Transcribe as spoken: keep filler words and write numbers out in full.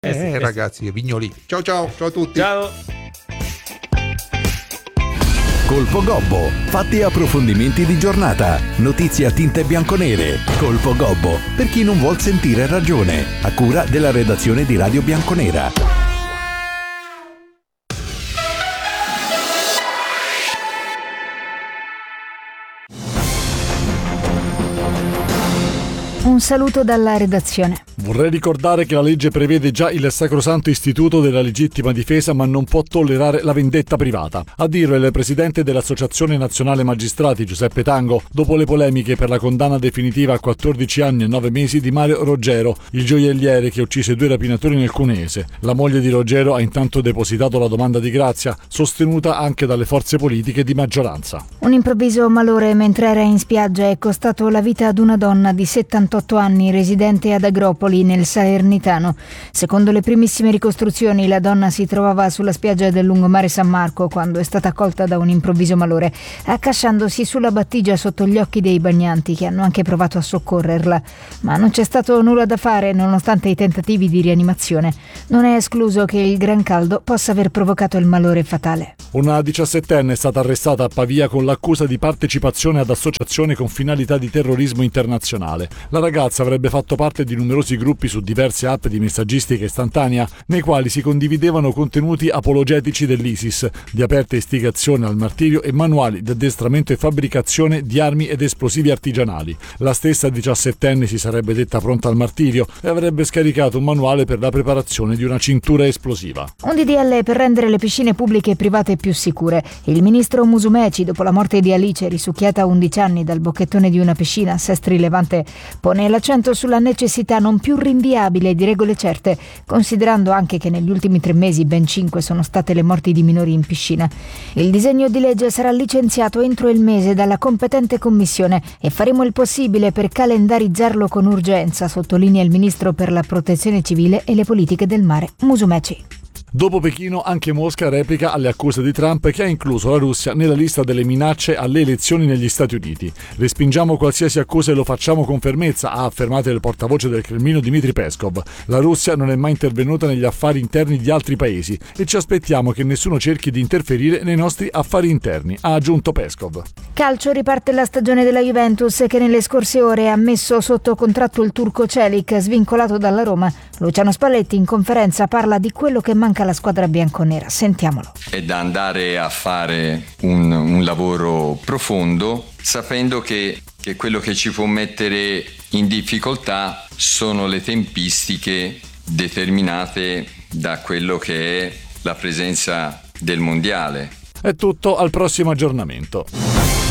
Eh, sì, eh ragazzi, Vignoli. Ciao ciao, ciao a tutti. Ciao. Colpo Gobbo, fatti e approfondimenti di giornata, notizie a tinte bianconere. Colpo Gobbo, per chi non vuol sentire ragione, a cura della redazione di Radio Bianconera. Un saluto dalla redazione. Vorrei ricordare che la legge prevede già il sacrosanto istituto della legittima difesa, ma non può tollerare la vendetta privata. A dirlo è il presidente dell'Associazione Nazionale Magistrati, Giuseppe Tango, dopo le polemiche per la condanna definitiva a quattordici anni e nove mesi di Mario Roggero, il gioielliere che uccise due rapinatori nel Cuneese. La moglie di Roggero ha intanto depositato la domanda di grazia, sostenuta anche dalle forze politiche di maggioranza. Un improvviso malore mentre era in spiaggia è costato la vita ad una donna di settantotto anni residente ad Agropoli nel Salernitano. Secondo le primissime ricostruzioni, la donna si trovava sulla spiaggia del lungomare San Marco quando è stata colta da un improvviso malore, accasciandosi sulla battigia sotto gli occhi dei bagnanti, che hanno anche provato a soccorrerla. Ma non c'è stato nulla da fare nonostante i tentativi di rianimazione. Non è escluso che il gran caldo possa aver provocato il malore fatale. Una diciassettenne è stata arrestata a Pavia con l'accusa di partecipazione ad associazione con finalità di terrorismo internazionale. La ragazza avrebbe fatto parte di numerosi gruppi su diverse app di messaggistica istantanea nei quali si condividevano contenuti apologetici dell'ISIS, di aperta istigazione al martirio e manuali di addestramento e fabbricazione di armi ed esplosivi artigianali. La stessa diciassettenne si sarebbe detta pronta al martirio e avrebbe scaricato un manuale per la preparazione di una cintura esplosiva. Un D D L per rendere le piscine pubbliche e private più sicure. Il ministro Musumeci, dopo la morte di Alice, risucchiata a undici anni dal bocchettone di una piscina a Sestri Levante, pone l'accento sulla necessità non più rinviabile di regole certe, considerando anche che negli ultimi tre mesi ben cinque sono state le morti di minori in piscina. Il disegno di legge sarà licenziato entro il mese dalla competente commissione e faremo il possibile per calendarizzarlo con urgenza, sottolinea il ministro per la protezione civile e le politiche del mare, Musumeci. Dopo Pechino, anche Mosca replica alle accuse di Trump, che ha incluso la Russia nella lista delle minacce alle elezioni negli Stati Uniti. Respingiamo qualsiasi accusa e lo facciamo con fermezza, ha affermato il portavoce del Cremlino Dmitry Peskov. La Russia non è mai intervenuta negli affari interni di altri paesi e ci aspettiamo che nessuno cerchi di interferire nei nostri affari interni, ha aggiunto Peskov. Calcio, riparte la stagione della Juventus, che nelle scorse ore ha messo sotto contratto il turco Celik, svincolato dalla Roma. Luciano Spalletti in conferenza parla di quello che manca alla squadra bianconera. Sentiamolo. È da andare a fare un, un lavoro profondo, sapendo che, che quello che ci può mettere in difficoltà sono le tempistiche determinate da quello che è la presenza del mondiale. È tutto, al prossimo aggiornamento.